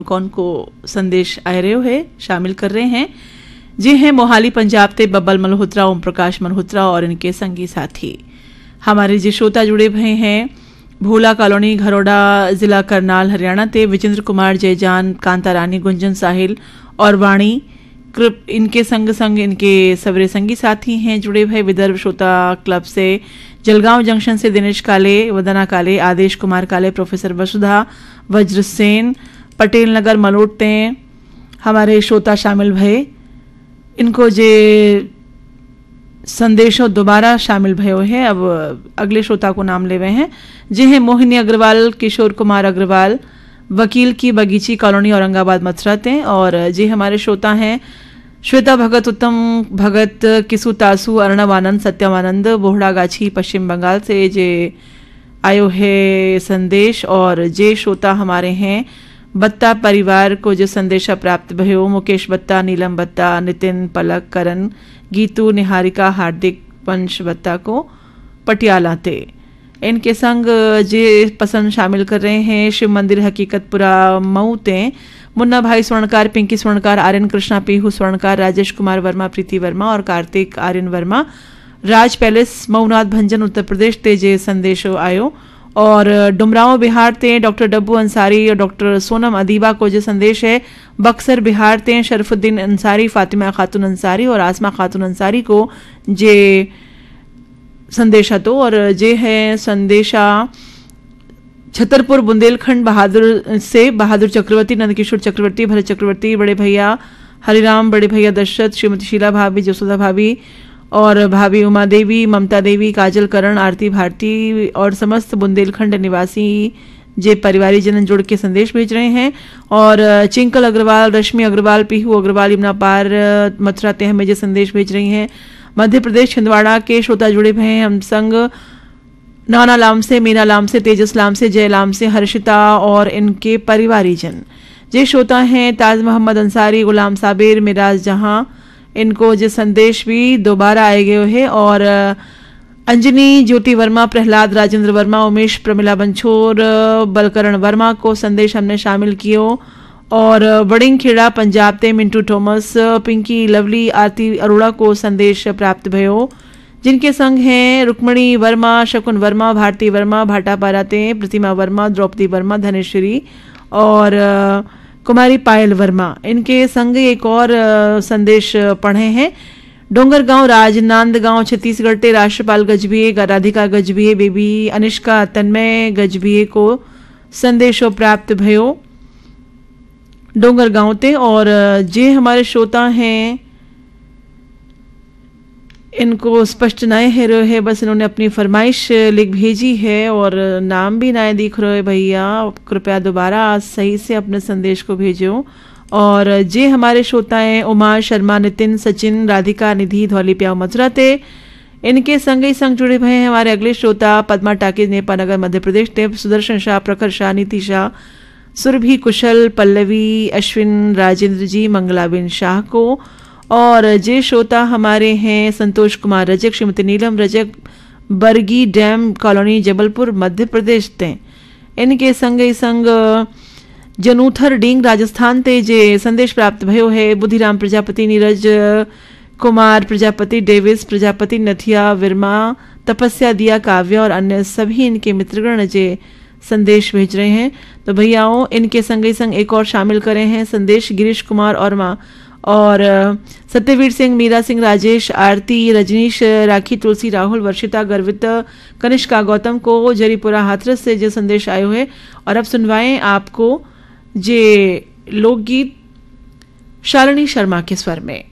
कौन को संदेश आ रहे हो है शामिल कर रहे हैं जी हैं मोहाली पंजाब ते बब्बल मल्होत्रा, ओम प्रकाश मल्होत्रा और इनके संगी साथी। हमारे जो श्रोता जुड़े हुए हैं भोला कॉलोनी घरोड़ा जिला करनाल हरियाणा ते विजेंद्र कुमार, जयजान, कांता रानी, गुंजन साहिल और वाणी कृप, इनके संग इनके सवरे संगी साथी हैं जुड़े हुए। विदर्भ श्रोता क्लब से जलगांव जंक्शन से दिनेश काले, वदना काले, आदेश कुमार काले, प्रोफेसर वसुधा, वज्रसेन, पटेल नगर मलोट ने हमारे श्रोता शामिल भये। इनको जे संदेशों दोबारा शामिल भयो है। अब अगले श्रोता को नाम ले रहे हैं जी हैं मोहिनी अग्रवाल, किशोर कुमार अग्रवाल, वकील की बगीची कॉलोनी औरंगाबाद मथुरा ते। और जी हमारे श्रोता हैं श्वेता भगत, उत्तम भगत, किसु तासु, अर्णव आनंद, सत्यम आनंद, बोहड़ा गाछी पश्चिम बंगाल से जे आयो है संदेश। और जे श्रोता हमारे हैं बत्ता परिवार को जो संदेशा प्राप्त भयो, मुकेश बत्ता, नीलम बत्ता, नितिन, पलक, करण, गीतू, निहारिका, हार्दिक, पंच बत्ता को पटियाला ते। इनके संग जे पसंद शामिल कर रहे हैं शिव मंदिर हकीकतपुरा मऊ ते मुन्ना भाई स्वर्णकार, पिंकी स्वर्णकार, आर्यन कृष्णा, पीहू स्वर्णकार, राजेश कुमार वर्मा, प्रीति वर्मा और कार्तिक आर्यन वर्मा, राज पैलेस मऊनाथ भंजन उत्तर प्रदेश ते जे संदेश आयो। और डुमराव बिहार ते डॉक्टर डब्बू अंसारी और डॉक्टर सोनम अदीबा को जो संदेश है बक्सर बिहार ते शरफुद्दीन अंसारी, फातिमा खातून अंसारी और आसमा खातून अंसारी को जे संदेशा तो। और जे है संदेशा छतरपुर बुंदेलखंड बहादुर से बहादुर चक्रवर्ती, नंदकिशोर चक्रवर्ती, भरत चक्रवर्ती, बड़े भैया हरिराम, बड़े भैया दशरथ, श्रीमती शीला भाभी, जसोदा भाभी और भाभी उमा देवी, ममता देवी, काजल, करण, आरती भारती और समस्त बुंदेलखंड निवासी जे परिवारी जन जुड़ के संदेश भेज रहे हैं। और चिंकल अग्रवाल, रश्मि अग्रवाल, पीहू अग्रवाल, यमुना पार मथुरा ते हमें जे संदेश भेज रही हैं। मध्य प्रदेश छिंदवाड़ा के श्रोता जुड़े हुए हैं हम संग नाना लाम से, मीना लाम से, तेजस लाम से, जय लाम से, हर्षिता और इनके परिवारी जन। जे श्रोता हैं ताज मोहम्मद अंसारी, गुलाम साबिर, मिराज जहां, इनको जो संदेश भी दोबारा आए गए है। और अंजनी, ज्योति वर्मा, प्रहलाद, राजेंद्र वर्मा, उमेश, प्रमिला बंछोर, बलकरण वर्मा को संदेश हमने शामिल कियो। और बड़िंग खेड़ा पंजाब ते मिंटू थॉमस, पिंकी, लवली, आरती अरोड़ा को संदेश प्राप्त भयो। जिनके संग हैं रुक्मणी वर्मा, शकुन वर्मा, भारती वर्मा, भाटापारा ते प्रतिमा वर्मा, द्रौपदी वर्मा, धनेश्वरी और कुमारी पायल वर्मा। इनके संग एक और संदेश पढ़े हैं डोंगरगांव, राजनांदगांव, छत्तीसगढ़ ते राष्ट्रपाल गजभिये, राधिका गजभिये, बेबी अनिष्का, तन्मय गजभिये को संदेशो प्राप्त भयो डोंगरगांव ते। और जे हमारे श्रोता हैं इनको स्पष्ट नए हेरो है, बस इन्होंने अपनी फरमाइश लिख भेजी है और नाम भी नए दिख रहे हैं भैया, कृपया दोबारा आज सही से अपने संदेश को भेजो। और जे हमारे श्रोता हैं उमा शर्मा, नितिन, सचिन, राधिका, निधि, धौली प्याव मथुरा ते। इनके संग ही संग जुड़े हुए हैं हमारे अगले श्रोता पद्मा टाकीज, नेपानगर मध्य प्रदेश ते सुदर्शन शाह, प्रखर शाह, नीति शाह, सुरभि, कुशल, पल्लवी, अश्विन, राजेंद्र जी, मंगलाबिन शाह को। और जे श्रोता हमारे हैं संतोष कुमार रजक, श्रीमती नीलम रजक, बरगी डैम कॉलोनी जबलपुर मध्य प्रदेश ते। इनके संग जनूथर डींग राजस्थान ते जे संदेश प्राप्त भयो है बुद्धिराम प्रजापति, नीरज कुमार प्रजापति, डेविस प्रजापति, नथिया विरमा, तपस्या दिया, काव्य और अन्य सभी इनके मित्रगण जे संदेश भेज रहे हैं। तो भैयाओं इनके संग एक और शामिल करे हैं संदेश गिरीश कुमार और माँ और सत्यवीर सिंह, मीरा सिंह, राजेश, आरती, रजनीश, राखी, तुलसी, राहुल, वर्षिता, गर्वित, कनिष्का, गौतम को जरीपुरा हाथरस से जो संदेश आयो है। और अब सुनवाएं आपको जे लोकगीत शालिनी शर्मा के स्वर में।